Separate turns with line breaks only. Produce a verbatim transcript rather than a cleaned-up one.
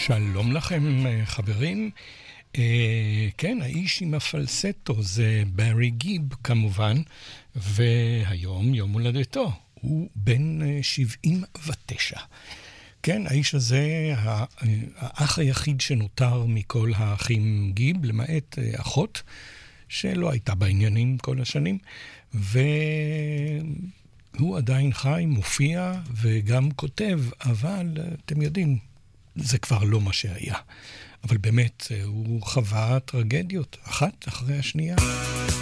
שלום לכם חברים. אה, כן, האיש עם הפלסטו זה ברי גיב כמובן, והיום יום הולדתו, הוא בן שבעים ותשע. כן, האיש הזה האח היחיד שנותר מכל האחים גיב, למעט אחות שלא הייתה בעניינים כל השנים, והוא עדיין חי, מופיע וגם כותב, אבל אתם יודעים, זה כבר לא מה שהיה. אבל באמת, הוא חווה טרגדיות, אחת אחרי השנייה.